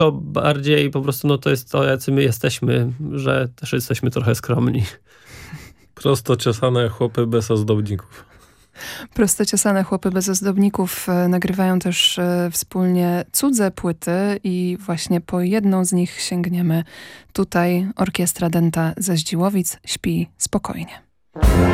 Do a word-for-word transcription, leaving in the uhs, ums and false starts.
To bardziej po prostu no to jest to, jacy my jesteśmy, że też jesteśmy trochę skromni. Prosto ciosane chłopy bez ozdobników. Prosto ciosane chłopy bez ozdobników nagrywają też wspólnie cudze płyty i właśnie po jedną z nich sięgniemy. Tutaj orkiestra Dęta ze Zdziłowic śpi spokojnie.